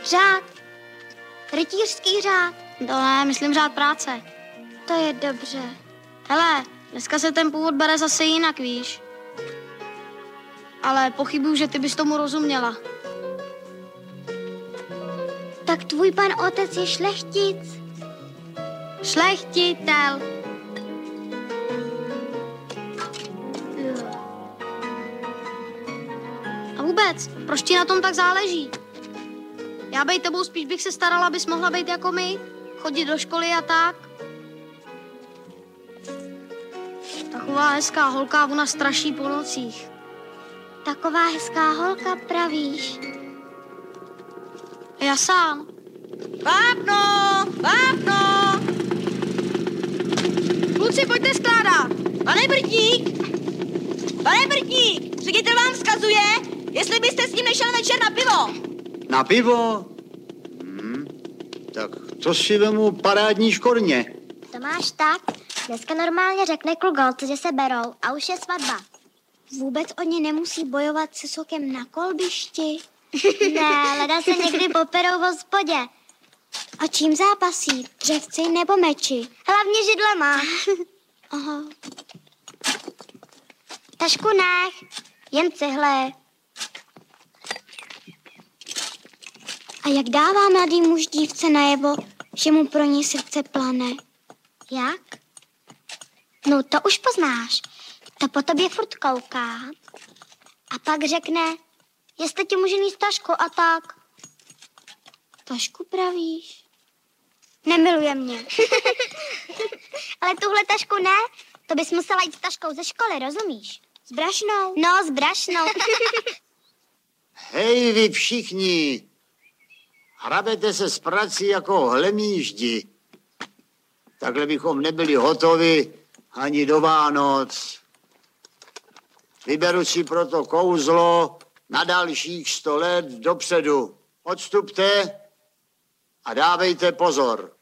Řád. Rytířský řád. To ne, myslím řád práce. To je dobře. Hele, dneska se ten původ bere zase jinak, víš. Ale pochybuju, že ty bys tomu rozuměla. Tak tvůj pan otec je šlechtic. Šlechtitel. A vůbec, proč ti na tom tak záleží? Já bej tebou spíš bych se starala, abys mohla být jako my. Chodit do školy a tak. Taková hezká holka, ona straší po nocích. Taková hezká holka, pravíš. Já sám. Vápno! Vápno! Kluci, pojďte skládat. Pane Brtík! Pane Brtík! Ředitel vám vzkazuje, jestli byste s ním nešel večer na pivo. Na pivo? Tak to si vemu parádní škorně. To máš tak. Dneska normálně řekne kluk holce, že se berou a už je svatba. Vůbec oni nemusí bojovat se sokem na kolbišti. Ne, leda se někdy poperou v hospodě. A čím zápasí? Dřevci nebo meči? Hlavně židlema. Aha. Tašku nech, jen cihle. A jak dává mladý muž dívce najevo, že mu pro ní srdce plane? Jak? No to už poznáš. To po tobě furt kouká. A pak řekne, jestli ti může níst tašku a tak. Tašku pravíš? Nemiluje mě. Ale tuhle tašku ne, to bys musela jít s taškou ze školy, rozumíš? S brašnou. No, s brašnou. Hej, vy všichni, hrabete se s prací jako hlemýždi. Takhle bychom nebyli hotovi ani do Vánoc. Vyberu si proto kouzlo na dalších 100 let dopředu. Odstupte a dávejte pozor.